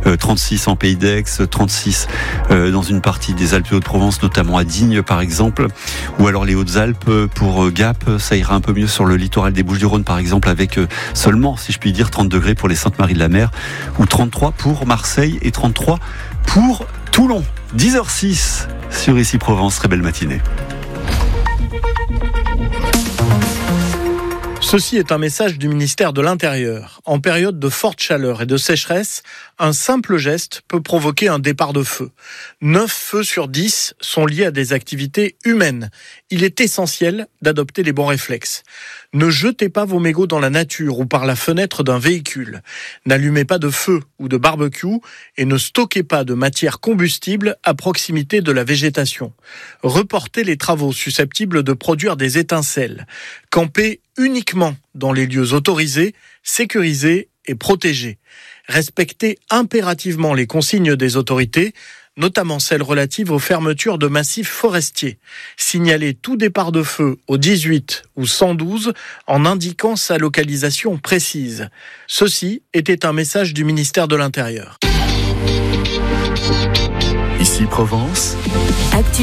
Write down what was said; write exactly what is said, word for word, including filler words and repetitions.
euh, trente-six en Pays d'Aix, trente-six euh, dans une partie des Alpes et Hauts-de-Provence, notamment à Digne par exemple, ou alors les Hautes-Alpes pour euh, Gap, ça ira un peu mieux sur le littoral des Bouches-du-Rhône par exemple, avec euh, seulement, si je puis dire, trente degrés pour les Saintes-Maries-de-la-Mer, ou trente-trois pour Marseille et trente-trois pour Toulon. dix heures six sur Ici Provence, très belle matinée. Ceci est un message du ministère de l'Intérieur. En période de forte chaleur et de sécheresse, un simple geste peut provoquer un départ de feu. neuf feux sur dix sont liés à des activités humaines. Il est essentiel d'adopter les bons réflexes. Ne jetez pas vos mégots dans la nature ou par la fenêtre d'un véhicule. N'allumez pas de feu ou de barbecue et ne stockez pas de matière combustible à proximité de la végétation. Reportez les travaux susceptibles de produire des étincelles. Campez uniquement dans les lieux autorisés, sécurisés et protégés. Respectez impérativement les consignes des autorités, notamment celles relatives aux fermetures de massifs forestiers. Signalez tout départ de feu au dix-huit ou cent douze en indiquant sa localisation précise. Ceci était un message du ministère de l'Intérieur. Ici Provence. Actu